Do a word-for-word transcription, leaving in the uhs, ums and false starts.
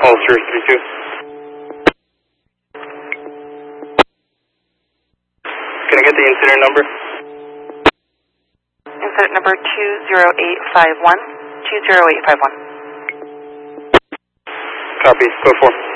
Ulster three two. Can I get the incident number? Incident number two zero eight five one. two zero eight five one. Copy. Code four.